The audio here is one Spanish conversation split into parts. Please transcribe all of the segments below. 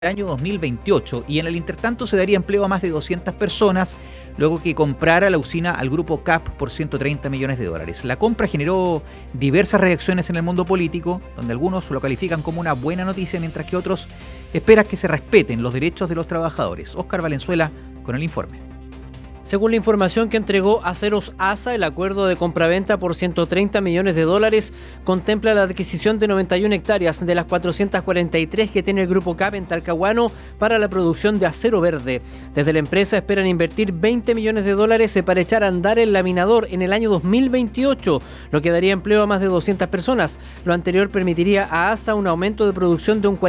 año 2028 y en el intertanto se daría empleo a más de 200 personas luego que comprara la usina al grupo CAP por 130 millones de dólares. La compra generó diversas reacciones en el mundo político, donde algunos lo califican como una buena noticia, mientras que otros esperan que se respeten los derechos de los trabajadores. Óscar Valenzuela con el informe. Según la información que entregó Aceros ASA, el acuerdo de compraventa por 130 millones de dólares contempla la adquisición de 91 hectáreas de las 443 que tiene el Grupo CAP en Talcahuano para la producción de acero verde. Desde la empresa esperan invertir 20 millones de dólares para echar a andar el laminador en el año 2028, lo que daría empleo a más de 200 personas. Lo anterior permitiría a ASA un aumento de producción de un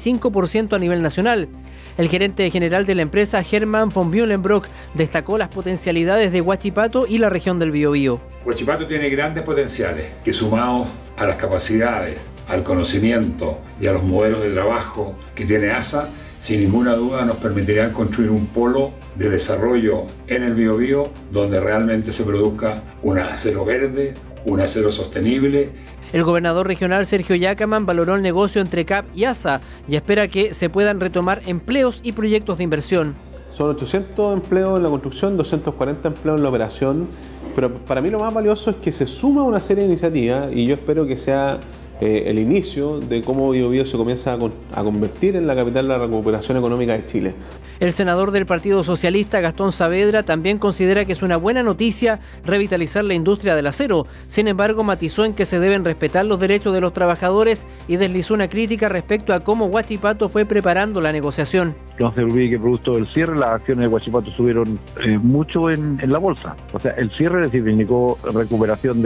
45% a nivel nacional. El gerente general de la empresa, Herman von Bühlenbrock, destacó las potencialidades de Huachipato y la región del Biobío. Huachipato tiene grandes potenciales que, sumados a las capacidades, al conocimiento y a los modelos de trabajo que tiene ASA, sin ninguna duda nos permitirán construir un polo de desarrollo en el Biobío donde realmente se produzca un acero verde, un acero sostenible. El gobernador regional Sergio Yacaman valoró el negocio entre CAP y ASA y espera que se puedan retomar empleos y proyectos de inversión. Son 800 empleos en la construcción, 240 empleos en la operación, pero para mí lo más valioso es que se suma una serie de iniciativas y yo espero que sea el inicio de cómo Biobío se comienza a convertir en la capital de la recuperación económica de Chile. El senador del Partido Socialista, Gastón Saavedra, también considera que es una buena noticia revitalizar la industria del acero. Sin embargo, matizó en que se deben respetar los derechos de los trabajadores y deslizó una crítica respecto a cómo Huachipato fue preparando la negociación. No se olvide que producto del cierre las acciones de Huachipato subieron mucho en la bolsa. O sea, el cierre significó recuperación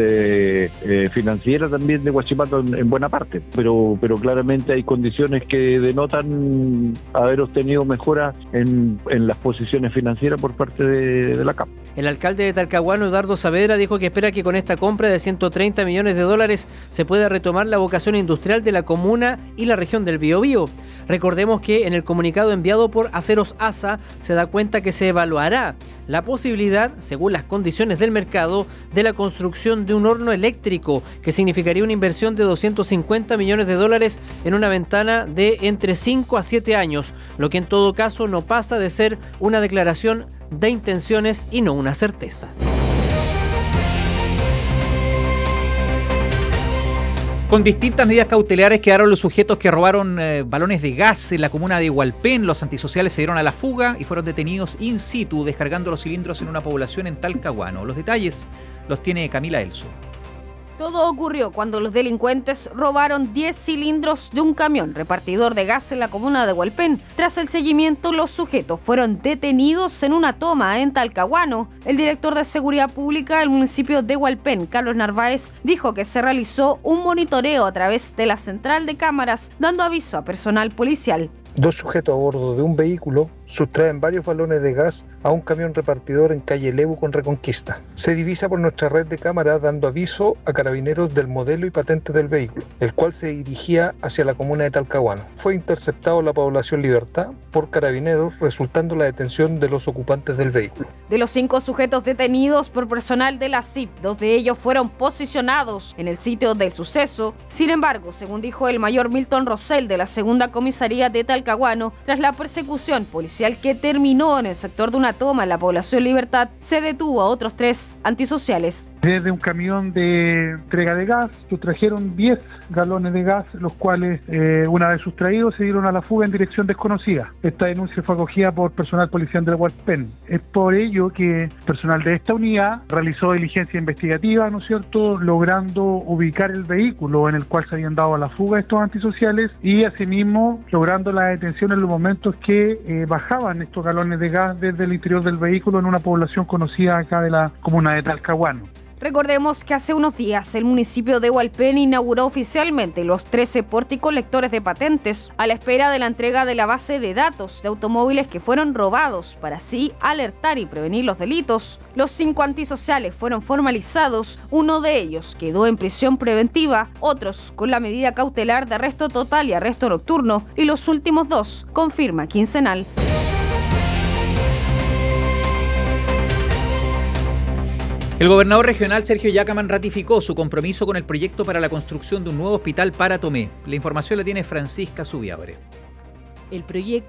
financiera también de Huachipato en buena parte. Pero claramente hay condiciones que denotan haber obtenido mejoras en las posiciones financieras por parte de la CAP. El alcalde de Talcahuano, Eduardo Saavedra, dijo que espera que con esta compra de 130 millones de dólares se pueda retomar la vocación industrial de la comuna y la región del Biobío. Recordemos que en el comunicado enviado por Aceros ASA se da cuenta que se evaluará la posibilidad, según las condiciones del mercado, de la construcción de un horno eléctrico, que significaría una inversión de 250 millones de dólares en una ventana de entre 5 a 7 años, lo que en todo caso no pasa de ser una declaración de intenciones y no una certeza. Con distintas medidas cautelares quedaron los sujetos que robaron balones de gas en la comuna de Hualpén. Los antisociales se dieron a la fuga y fueron detenidos in situ, descargando los cilindros en una población en Talcahuano. Los detalles los tiene Camila Elso. Todo ocurrió cuando los delincuentes robaron 10 cilindros de un camión repartidor de gas en la comuna de Hualpén. Tras el seguimiento, los sujetos fueron detenidos en una toma en Talcahuano. El director de Seguridad Pública del municipio de Hualpén, Carlos Narváez, dijo que se realizó un monitoreo a través de la central de cámaras, dando aviso a personal policial. 2 sujetos a bordo de un vehículo sustraen varios balones de gas a un camión repartidor en calle Lebu con Reconquista. Se divisa por nuestra red de cámaras dando aviso a carabineros del modelo y patente del vehículo, el cual se dirigía hacia la comuna de Talcahuano. Fue interceptado en la población Libertad por carabineros, resultando la detención de los ocupantes del vehículo. De los 5 sujetos detenidos por personal de la CIP, 2 de ellos fueron posicionados en el sitio del suceso. Sin embargo, según dijo el mayor Milton Rosell de la segunda comisaría de Talcahuano, tras la persecución policial que terminó en el sector de una toma en la población Libertad, se detuvo a otros 3 antisociales. Desde un camión de entrega de gas sustrajeron 10 galones de gas, los cuales una vez sustraídos se dieron a la fuga en dirección desconocida. Esta denuncia fue acogida por personal policial de Hualpén. Es por ello que personal de esta unidad realizó diligencia investigativa, ¿no es cierto?, logrando ubicar el vehículo en el cual se habían dado a la fuga estos antisociales y asimismo logrando la detención en los momentos que bajaban estos galones de gas desde el interior del vehículo en una población conocida acá de la comuna de Talcahuano. Recordemos que hace unos días el municipio de Hualpén inauguró oficialmente los 13 pórticos lectores de patentes a la espera de la entrega de la base de datos de automóviles que fueron robados para así alertar y prevenir los delitos. Los 5 antisociales fueron formalizados, uno de ellos quedó en prisión preventiva, otros con la medida cautelar de arresto total y arresto nocturno y los últimos 2 con firma quincenal. El gobernador regional Sergio Yacaman ratificó su compromiso con el proyecto para la construcción de un nuevo hospital para Tomé. La información la tiene Francisca Zubiabre. El proyecto